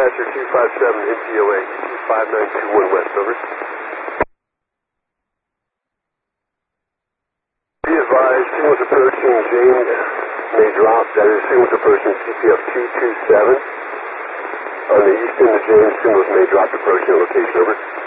Dispatcher 257 NCOA 5921 West, over. Be advised, signals approaching James may drop. That is, signals approaching CPF 227. On the east end of James, signals may drop approaching location, over.